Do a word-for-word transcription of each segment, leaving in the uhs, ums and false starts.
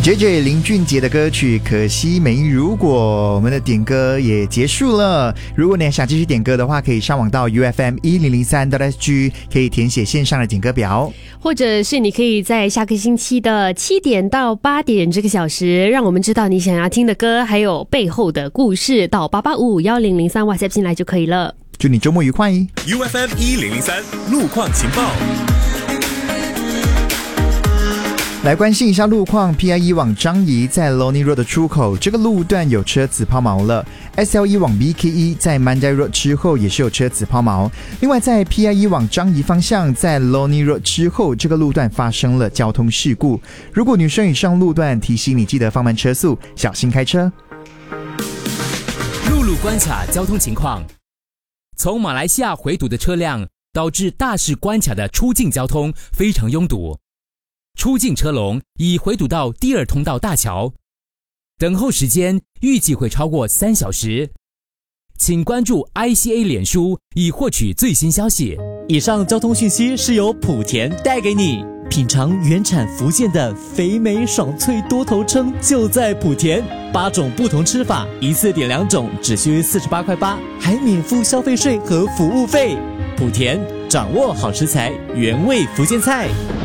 J J 林俊杰的歌曲《可惜没如果》，我们的点歌也结束了。如果你还想继续点歌的话，可以上网到 U F M 一零零三 S G， 可以填写线上的点歌表， 或者是你可以在下个星期的七点到八点这个小时，让我们知道你想要听的歌，还有背后的故事，到八八五五一零零三 WhatsApp 进来就可以了。 祝你周末愉快。 U F M 一零零三路况情报， 来关心一下路况。 P I 一 往樟宜在 Loni Road 的出口，这个路段有车子抛锚了。 S L 一 往 B K 一 在 Mandai Road 之后也是有车子抛锚。另外在 P I 一 往樟宜方向，在 Loni Road 之后这个路段发生了交通事故，如果女生以上路段，提醒你记得放慢车速，小心开车。 陆路关卡交通情况，从马来西亚回堵的车辆导致大势关卡的出境交通非常拥堵，出境车龙已回堵到第二通道大桥，等候时间预计会超过三小时。请关注 I C A 脸书以获取最新消息。 以上交通讯息是由莆田带给你。品尝原产福建的肥美爽脆多头称就在莆田，八种不同吃法，一次点两种，只需四十八块八，还免付消费税和服务费。莆田，掌握好食材，原味福建菜。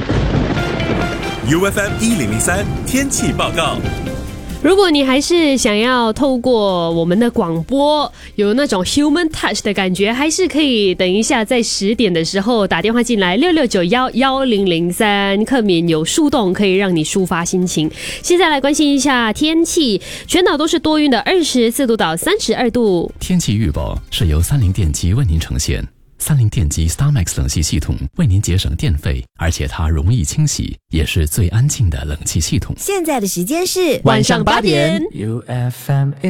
U F M 一零零三天气报告。 如果你还是想要透过我们的广播有那种 human touch 的感觉，还是可以等一下在十点的时候打电话进来六六九一一零零三，克敏有树洞可以让你抒发心情。现在来关心一下天气，全岛都是多云的，二十四度到三十二度。 天气预报是由三菱电机为您呈现。三菱电机 StarMax 冷气系统为您节省电费，而且它容易清洗，也是最安静的冷气系统。 现在的时间是晚上八点。 U F M